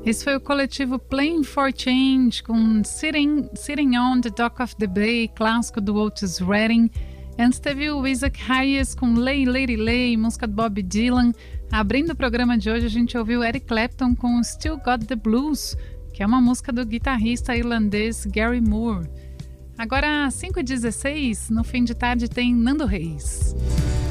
Esse foi o coletivo Playing for Change com Sitting on the Dock of the Bay, clássico do Otis Redding. Antes teve o Isaac Hayes com Lay Lady Lay, música do Bob Dylan. Abrindo o programa de hoje, a gente ouviu Eric Clapton com Still Got the Blues, que é uma música do guitarrista irlandês Gary Moore. Agora, às 5h16, no fim de tarde, tem Nando Reis.